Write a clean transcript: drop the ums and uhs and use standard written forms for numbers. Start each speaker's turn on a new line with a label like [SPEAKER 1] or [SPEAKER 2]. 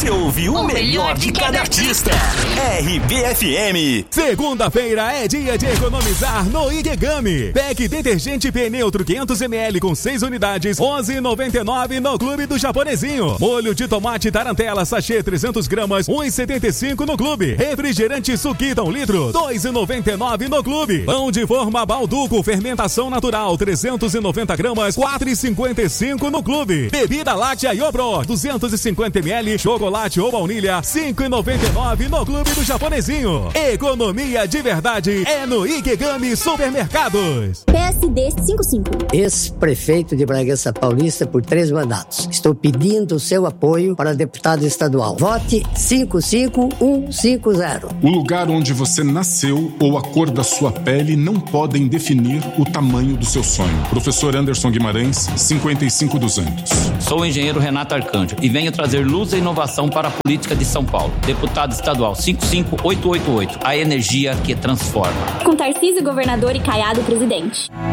[SPEAKER 1] você ouve o melhor de cada artista. RBFM.
[SPEAKER 2] Segunda-feira é dia de economizar no Ikegami. Pack detergente P neutro 500ml com 6 unidades, R$11,99 no Clube do Japonesinho. Molho de tomate tarantela sachê 300 gramas, R$1,75 no Clube. Refrigerante Suquita 1 litro, R$2,99 no Clube. Pão de forma Balduco fermentação natural 390 gramas, R$4,55 no Clube. Bebida láctea Yobro 250ml, chocolate ou baunilha, R$5,99 no Clube do Japonesinho. Economia de verdade é no Ikegami Supermercados.
[SPEAKER 3] PSD 55.
[SPEAKER 4] Ex-prefeito de Bragança Paulista por 3 mandatos. Estou pedindo o seu apoio para deputado estadual. Vote 55150.
[SPEAKER 5] O lugar onde você nasceu ou a cor da sua pele não podem definir o tamanho do seu sonho. Professor Anderson Guimarães, 55 dos Anjos.
[SPEAKER 6] Sou o engenheiro Renato Arcanjo e venho trazer luz e inovação para a política de São Paulo. Deputado estadual 55888, a energia que transforma.
[SPEAKER 3] Com Tarcísio governador e Caiado presidente.